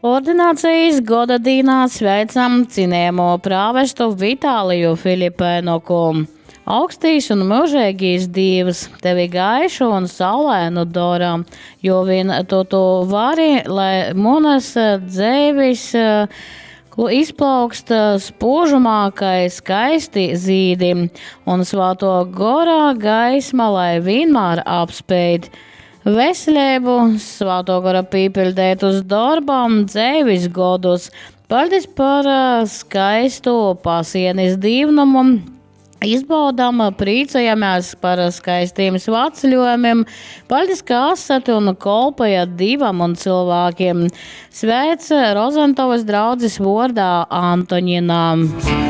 Ordinācijas goda dīnā sveicam cienējamo prāvestu Vitāliju Filipēnoku. Augstīs un mūžīgīs Dievs, tevi gaišu un saulēnu dara, jo vien tu vari, lai manas dzēvis izplaukst spožumākai skaisti zīdi, un svāto gorā gaisma, lai vienmēr apspēj. Veselību, svāto gara pīpeļdēt uz darbām, dzēvis godus. Paldies par skaistu pasienis dīvnumu. Izbaudām, prīcojamies par skaistiem svāceļojumiem. Paldies, ka esat un kolpojat divam un cilvēkiem. Sveic Rozentovas draudzes vārdā Antoņinām.